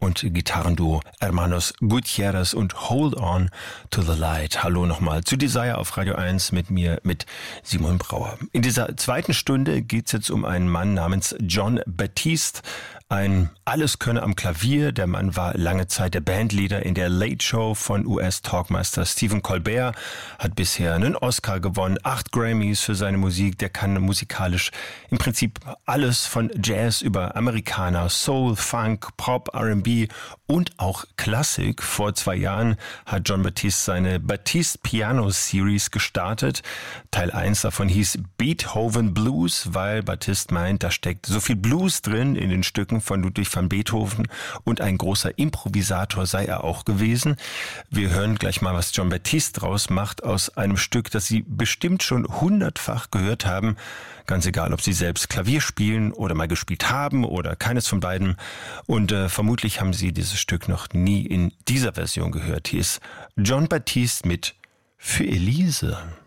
und Gitarrenduo Hermanos Gutierrez und Hold On to the Light. Hallo nochmal zu Desire auf Radio 1 mit mir, mit Simon Brauer. In dieser zweiten Stunde geht es jetzt um einen Mann namens Jon Batiste, ein Alleskönner am Klavier. Der Mann war lange Zeit der Bandleader in der Late Show von US-Talkmaster Stephen Colbert, hat bisher einen Oscar gewonnen, 8 Grammys für seine Musik. Der kann musikalisch im Prinzip alles von Jazz über Amerikaner, Soul, Funk, Pop, R&B und auch Klassik. Vor 2 Jahren hat Jon Batiste seine Batiste Piano Series gestartet. Teil 1 davon hieß Beethoven Blues, weil Batiste meint, da steckt so viel Blues drin in den Stücken von Ludwig van Beethoven und ein großer Improvisator sei er auch gewesen. Wir hören gleich mal, was Jon Batiste draus macht aus einem Stück, das Sie bestimmt schon 100-fach gehört haben. Ganz egal, ob Sie selbst Klavier spielen oder mal gespielt haben oder keines von beiden. Und vermutlich haben Sie dieses Stück noch nie in dieser Version gehört. Hier ist Jon Batiste mit Für Elise.